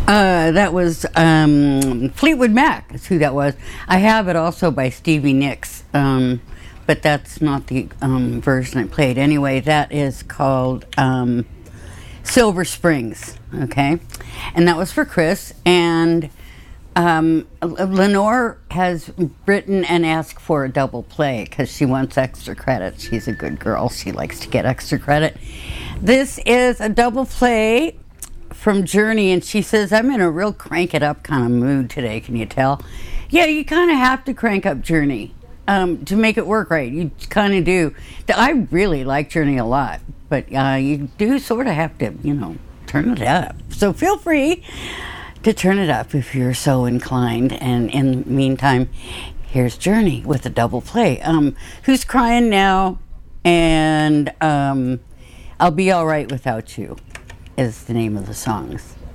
That was Fleetwood Mac is who that was. I have it also by Stevie Nicks, but that's not the version I played. Anyway, that is called Silver Springs, okay? And that was for Chris. And Lenore has written and asked for a double play because she wants extra credit. She's a good girl. She likes to get extra credit. This is a double play from Journey, and she says, I'm in a real crank it up kind of mood today, can you tell? Yeah, you kind of have to crank up Journey to make it work right. You kind of do. I really like Journey a lot, but you do sort of have to, turn it up. So feel free to turn it up if you're so inclined. And in the meantime, here's Journey with a double play. Who's Crying Now? And I'll Be All Right Without You is the name of the songs.